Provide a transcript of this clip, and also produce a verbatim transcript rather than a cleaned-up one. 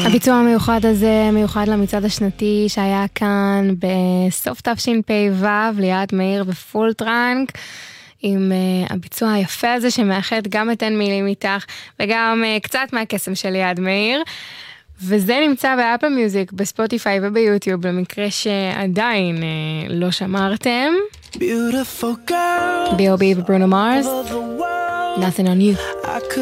הביצוע המיוחד הזה מיוחד למצעד השנתי שהיה כאן בסוף תשפ"ו, ליעד מאיר בפול טראנק, עם uh, הביצוע היפה הזה שמאחד גם את אין מילים איתך וגם uh, קצת מהקסם של ליעד מאיר, וזה נמצא באפל מיוזיק, בספוטיפיי וביוטיוב, למקרה שעדיין uh, לא שמרתם. בי או בי וברונו מרס, Nothing on You.